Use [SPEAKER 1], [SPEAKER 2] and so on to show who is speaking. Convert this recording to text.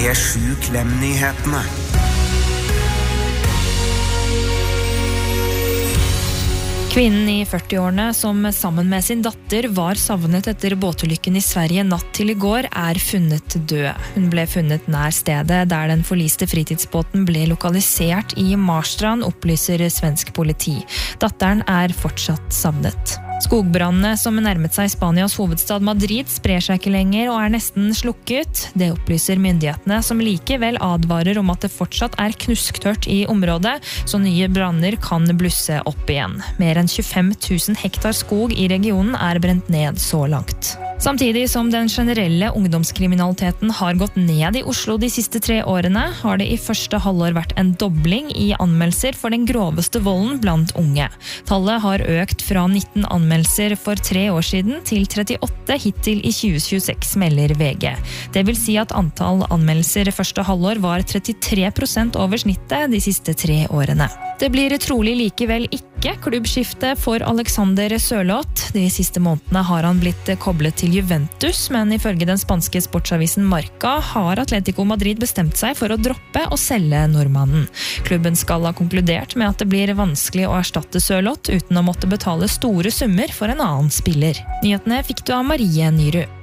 [SPEAKER 1] P7 Klem-nyhetene.
[SPEAKER 2] Kvinnen i 40-årene som sammen med sin datter var savnet etter båtulykken i Sverige natt til i går funnet død. Hun ble funnet nær stedet der den forliste fritidsbåten ble lokalisert i Marstrand, opplyser svensk politi. Datteren fortsatt savnet. Skogbrannene som nærmet seg Spanias hovedstad Madrid sprer seg ikke lenger og nesten slukket. Det opplyser myndighetene, som likevel advarer om at det fortsatt knusktørt i området, så nye branner kan blusse opp igjen. Mer enn 25 000 hektar skog i regionen brent ned så langt. Samtidig som den generelle ungdomskriminaliteten har gått ned i Oslo de siste 3 årene, har det i første halvår vært en dobling i anmeldelser for den groveste volden blant unge. Tallet har økt fra 19 anmeldelser for 3 år siden til 38 hittil i 2026, melder VG. Det vil si at antall anmeldelser i første halvår var 33% over snittet de siste 3 årene. Det blir trolig likevel ikke klubbskifte for Alexander Sørloth. De siste månedene har han blitt koblet til Juventus, men ifølge den spanske sportsavisen Marca har Atletico Madrid bestemt seg for å droppe å selge nordmannen. Klubben skal ha konkludert med at det blir vanskelig å erstatte Sørloth uten å måtte betale store summer for en annen spiller. Nyhetene fikk du av Marie Nyrud.